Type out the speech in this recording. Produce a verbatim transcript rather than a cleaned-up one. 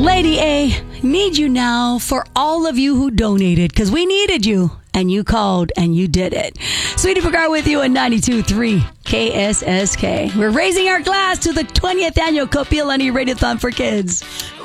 Lady A, need you now for all of you who donated, because we needed you. And you called and you did it. Sweetie Vergara with you on ninety-two point three K S S K. We're raising our glass to the twentieth annual Kapiolani Radiothon for Kids.